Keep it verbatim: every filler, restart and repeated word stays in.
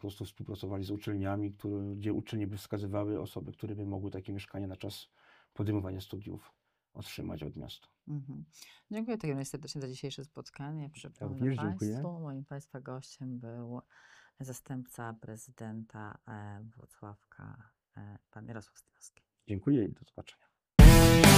prostu współpracowali z uczelniami, które, gdzie uczelnie by wskazywały osoby, które by mogły takie mieszkanie na czas podejmowania studiów otrzymać od miasta. Mhm. Dziękuję w takim razie serdecznie za dzisiejsze spotkanie. Przypomnę również dziękuję. Państwu, moim Państwa gościem był zastępca prezydenta e, Włocławka, e, pan Jarosław Stanowski. Dziękuję i do zobaczenia.